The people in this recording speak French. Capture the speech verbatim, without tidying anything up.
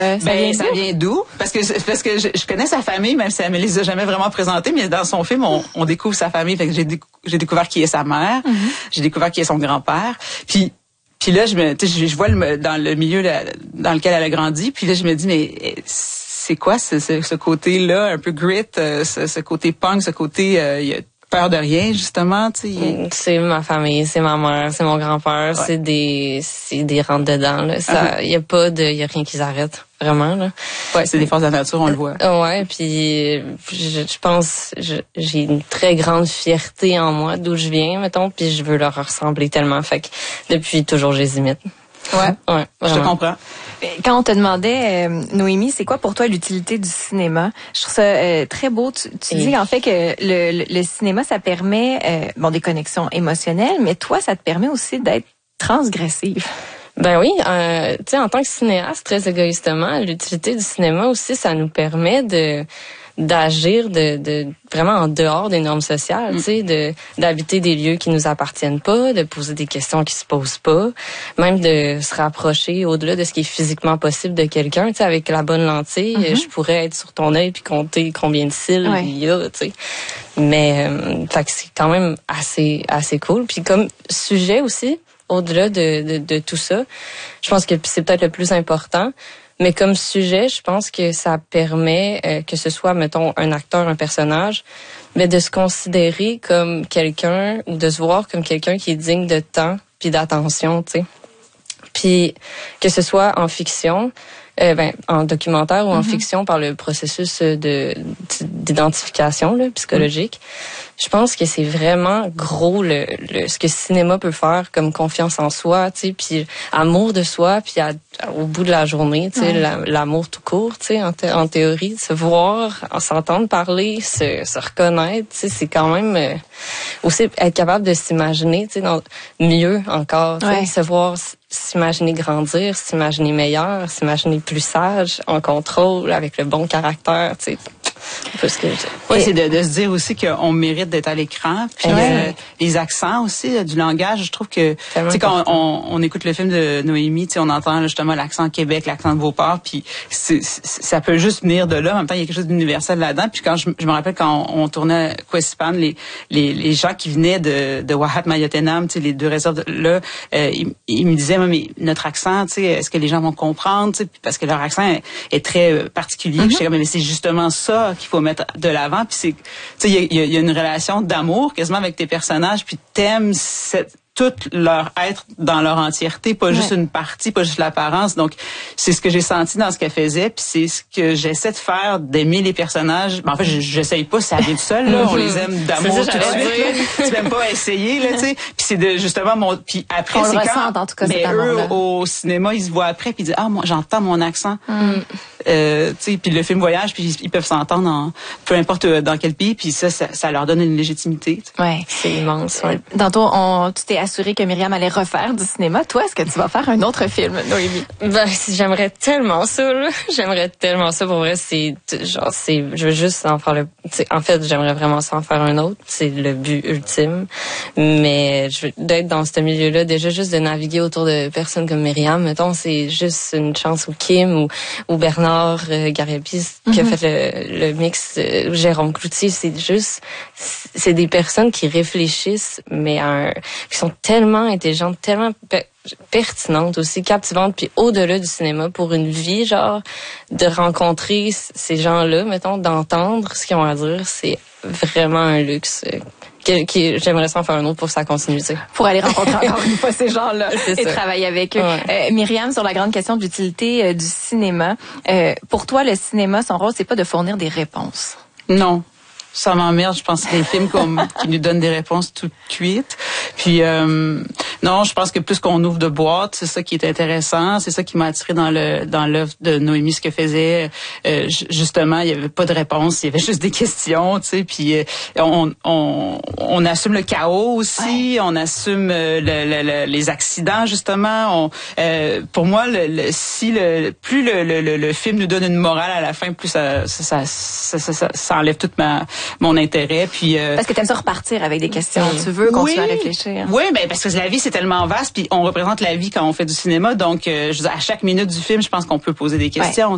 Euh, ça, ben, vient ça vient d'où? Parce que parce que je, je connais sa famille, même si elle me les a jamais vraiment présentées, mais dans son film, on, on découvre sa famille. Fait que j'ai, décou- j'ai découvert qui est sa mère, mm-hmm. j'ai découvert qui est son grand-père. Puis puis là, je me, tu sais, je vois le, dans le milieu là, dans lequel elle a grandi. Puis là, je me dis, mais c'est quoi ce, ce, ce côté-là, un peu grit, ce, ce côté punk, ce côté euh, y a peur de rien, justement, tu sais. C'est ma famille, c'est ma mère, c'est mon grand-père, ouais. c'est des, c'est des rentre dedans, là. Ça, il uh-huh. y a pas de, y a rien qui s'arrête, vraiment, là. Ouais, c'est des forces de la nature, on le voit. Euh, ouais, puis je, je pense, je, j'ai une très grande fierté en moi d'où je viens, mettons, puis je veux leur ressembler tellement, fait que depuis toujours, je les imite. Ouais, ouais, je te comprends. Quand on te demandait, euh, Noémie, c'est quoi pour toi l'utilité du cinéma? Je trouve ça euh, très beau. Tu, tu dis en fait que le, le, le cinéma, ça permet euh, bon des connexions émotionnelles, mais toi, ça te permet aussi d'être transgressive. Ben oui, euh, tu sais, en tant que cinéaste, très égoïstement, l'utilité du cinéma aussi, ça nous permet de d'agir de, de vraiment en dehors des normes sociales, mm. tu sais, de d'habiter des lieux qui nous appartiennent pas, de poser des questions qui se posent pas, même de se rapprocher au-delà de ce qui est physiquement possible de quelqu'un, tu sais, avec la bonne lentille, mm-hmm. je pourrais être sur ton œil puis compter combien de cils ouais. il y a, tu sais. Mais euh, fait que c'est quand même assez assez cool. Puis comme sujet aussi, au-delà de, de de tout ça, je pense que c'est peut-être le plus important. Mais comme sujet, je pense que ça permet euh, que ce soit, mettons, un acteur, un personnage, mais de se considérer comme quelqu'un ou de se voir comme quelqu'un qui est digne de temps puis d'attention, tu sais. Puis que ce soit en fiction, euh, ben en documentaire ou en mm-hmm. fiction par le processus de d'identification là, psychologique. Mm-hmm. Je pense que c'est vraiment gros le, le ce que le cinéma peut faire comme confiance en soi, tu sais, puis amour de soi, puis à, au bout de la journée, tu sais, ouais. la, l'amour tout court, tu sais, en, th- en théorie, se voir, s'entendre parler, se, se reconnaître, tu sais, c'est quand même euh, aussi être capable de s'imaginer, tu sais, dans, mieux encore, tu sais, ouais. se voir, s'imaginer grandir, s'imaginer meilleur, s'imaginer plus sage, en contrôle, avec le bon caractère, tu sais. Parce que oui, c'est de, de se dire aussi qu'on mérite d'être à l'écran. Puis ouais. euh, les accents aussi, euh, du langage, je trouve que tu sais quand on, on écoute le film de Noémie, tu sais on entend là, justement l'accent Québec, l'accent de Beauport, puis c'est, c'est, ça peut juste venir de là. En même temps, il y a quelque chose d'universel là-dedans. Puis quand je, je me rappelle quand on, on tournait Quesipan, les, les les gens qui venaient de de Wahat Mayotenam, tu sais les deux réserves de, là, euh, ils, ils me disaient mais notre accent, tu sais, est-ce que les gens vont comprendre, tu sais, parce que leur accent est, est très particulier. Mm-hmm. Puis je sais, mais c'est justement ça qu'il faut mettre de l'avant, puis c'est, tu sais, il y a, y a une relation d'amour quasiment avec tes personnages, puis t'aimes cette tout leur être dans leur entièreté, pas ouais. juste une partie, pas juste l'apparence. Donc, c'est ce que j'ai senti dans ce qu'elle faisait, puis c'est ce que j'essaie de faire, d'aimer les personnages. Ben, en fait, j'essaye pas, ça arrive seul, là. On les aime d'amour tout de suite, là. Tu m'aimes pas essayer, là, tu sais. Puis c'est de, justement, mon, puis après, on c'est le quand, ressent, en tout cas, mais eux, au cinéma, ils se voient après, puis ils disent, ah, moi, j'entends mon accent. Mm. Euh, tu sais, puis le film voyage, puis ils peuvent s'entendre en, peu importe dans quel pays, puis ça, ça, ça leur donne une légitimité. Ouais. C'est immense, ouais. Tantôt, on, tu t'es assuré que Myriam allait refaire du cinéma. Toi, est-ce que tu vas faire un autre film, Noémie? Ben, j'aimerais tellement ça, là. J'aimerais tellement ça. Pour vrai, c'est, genre, c'est, je veux juste en faire le, en fait, j'aimerais vraiment ça en faire un autre. C'est le but ultime. Mais, je veux, d'être dans ce milieu-là, déjà, juste de naviguer autour de personnes comme Myriam, mettons, c'est juste une chance, ou Kim, ou, ou Bernard, Euh, Gariapis, qui mm-hmm. a fait le, le mix, euh, Jérôme Cloutier, c'est juste, c'est des personnes qui réfléchissent, mais à un, qui sont tellement intelligentes, tellement pe- pertinentes aussi, captivantes, puis au-delà du cinéma, pour une vie, genre, de rencontrer ces gens-là, mettons, d'entendre ce qu'ils ont à dire, c'est vraiment un luxe. Qui, qui, j'aimerais s'en faire un autre pour que ça continue, tu sais. Pour aller rencontrer encore une fois ces gens-là et ça. Travailler avec eux. Ouais. Euh, Myriam, sur la grande question de l'utilité euh, du cinéma, euh, pour toi, le cinéma, son rôle, c'est pas de fournir des réponses. Non. Ça m'emmerde, je pense que les films comme, qui nous donnent des réponses tout de suite. Puis euh, non, je pense que plus qu'on ouvre de boîtes, c'est ça qui est intéressant, c'est ça qui m'a attiré dans le dans l'œuvre de Noémie, ce que faisait euh, justement, il y avait pas de réponse, il y avait juste des questions, tu sais, puis euh, on on on assume le chaos aussi, ouais. on assume le, le, le, les accidents justement, on euh, pour moi le, le si le plus le, le le film nous donne une morale à la fin, plus ça ça ça ça, ça, ça enlève toute ma mon intérêt. Puis euh, parce que t'aimes ça repartir avec des questions, oui. tu veux continuer oui. à réfléchir. Oui, ben parce que la vie c'est tellement vaste, puis on représente la vie quand on fait du cinéma, donc euh, je veux dire, à chaque minute du film, je pense qu'on peut poser des questions. Ouais.